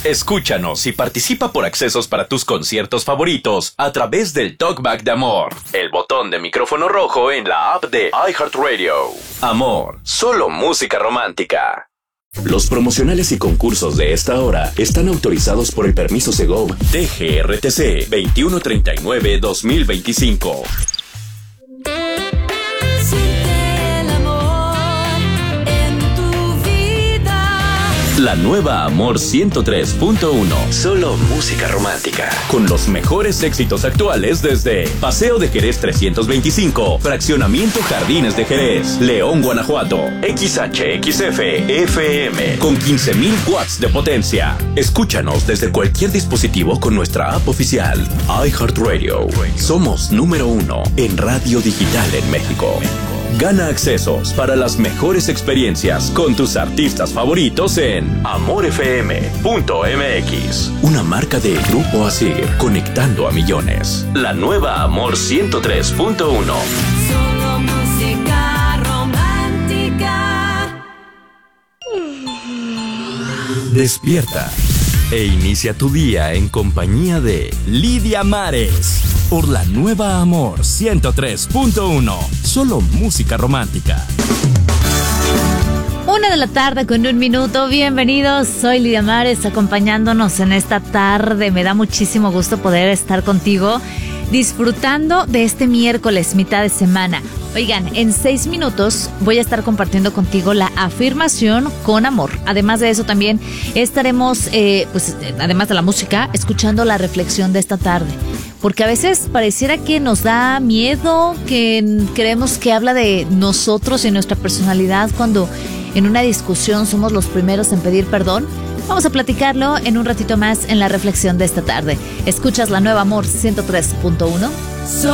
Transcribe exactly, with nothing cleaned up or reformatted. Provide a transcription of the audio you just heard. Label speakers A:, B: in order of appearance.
A: Escúchanos y participa por accesos para tus conciertos favoritos a través del Talkback de Amor, el botón de micrófono rojo en la app de iHeartRadio. Amor, solo música romántica. Los promocionales y concursos de esta hora están autorizados por el permiso Segov T G R T C veintiuno treinta y nueve guión dos mil veinticinco. La nueva Amor ciento tres punto uno. Solo música romántica. Con los mejores éxitos actuales desde Paseo de Jerez trescientos veinticinco, Fraccionamiento Jardines de Jerez, León, Guanajuato, X H X F F M, con quince mil watts de potencia. Escúchanos desde cualquier dispositivo con nuestra app oficial. iHeartRadio. Somos número uno en radio digital en México. Gana accesos para las mejores experiencias con tus artistas favoritos en amor f m punto m x. Una marca de Grupo Asir, conectando a millones. La nueva Amor ciento tres punto uno.
B: Solo música romántica.
A: Despierta e inicia tu día en compañía de Lidia Mares por la nueva Amor ciento tres punto uno. Solo música romántica.
C: Una de la tarde con un minuto. Bienvenidos, soy Lidia Mares, acompañándonos en esta tarde. Me da muchísimo gusto poder estar contigo, disfrutando de este miércoles, mitad de semana. Oigan, en seis minutos voy a estar compartiendo contigo la afirmación con amor. Además de eso, también estaremos, eh, pues, además de la música, escuchando la reflexión de esta tarde. Porque a veces pareciera que nos da miedo, que creemos que habla de nosotros y nuestra personalidad cuando en una discusión somos los primeros en pedir perdón. Vamos a platicarlo en un ratito más en la reflexión de esta tarde. ¿Escuchas la nueva Amor ciento tres punto uno?